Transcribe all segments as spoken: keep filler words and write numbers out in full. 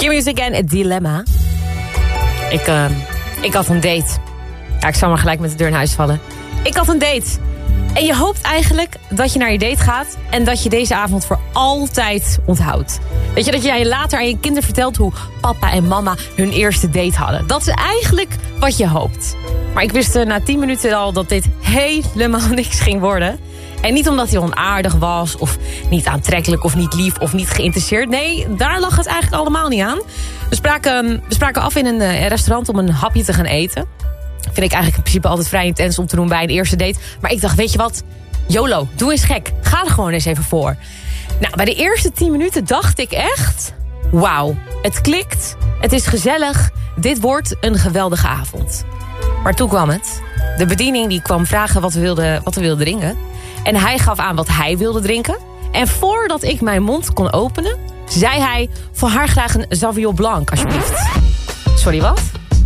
Q-Music en het dilemma. Ik, uh, ik had een date. Ja, ik zal maar gelijk met de deur in huis vallen. Ik had een date. En je hoopt eigenlijk dat je naar je date gaat en dat je deze avond voor altijd onthoudt. Weet je, dat jij later aan je kinderen vertelt hoe papa en mama hun eerste date hadden. Dat is eigenlijk wat je hoopt. Maar ik wist uh, na tien minuten al dat dit helemaal niks ging worden. En niet omdat hij onaardig was, of niet aantrekkelijk, of niet lief, of niet geïnteresseerd. Nee, daar lag het eigenlijk allemaal niet aan. We spraken, we spraken af in een uh, restaurant om een hapje te gaan eten. Vind ik eigenlijk in principe altijd vrij intens om te doen bij een eerste date. Maar ik dacht, weet je wat? YOLO, doe eens gek. Ga er gewoon eens even voor. Nou, bij de eerste tien minuten dacht ik echt... Wauw, het klikt, het is gezellig, dit wordt een geweldige avond. Maar toen kwam het. De bediening die kwam vragen wat we wilden, wat we wilden drinken. En hij gaf aan wat hij wilde drinken. En voordat ik mijn mond kon openen, zei hij... voor haar graag een Sauvignon Blanc, alsjeblieft. Sorry, wat?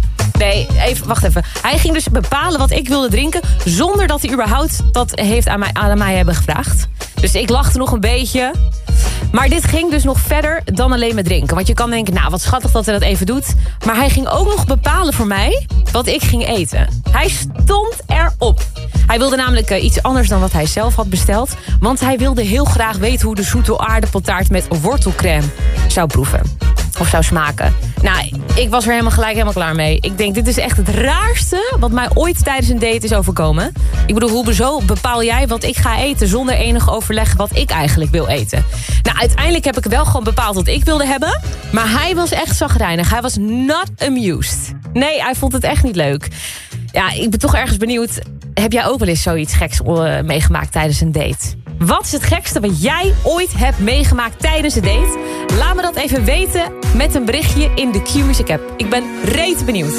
Nee, even, wacht even. Hij ging dus bepalen wat ik wilde drinken... zonder dat hij überhaupt dat heeft aan mij, aan mij hebben gevraagd. Dus ik lachte nog een beetje. Maar dit ging dus nog verder dan alleen met drinken. Want je kan denken, nou wat schattig dat hij dat even doet. Maar hij ging ook nog bepalen voor mij wat ik ging eten. Hij stond erop. Hij wilde namelijk uh, iets anders dan wat hij zelf had besteld. Want hij wilde heel graag weten hoe de zoete aardappeltaart met wortelcrème zou proeven. Of zou smaken. Nou, ik was er helemaal gelijk helemaal klaar mee. Ik denk, dit is echt het raarste wat mij ooit tijdens een date is overkomen. Ik bedoel, hoe zo bepaal jij wat ik ga eten... zonder enig overleg wat ik eigenlijk wil eten? Nou, uiteindelijk heb ik wel gewoon bepaald wat ik wilde hebben. Maar hij was echt chagrijnig. Hij was not amused. Nee, hij vond het echt niet leuk. Ja, ik ben toch ergens benieuwd. Heb jij ook wel eens zoiets geks uh, meegemaakt tijdens een date? Wat is het gekste wat jij ooit hebt meegemaakt tijdens een date? Laat me dat even weten met een berichtje in de Q-Music app. Ik ben rete benieuwd.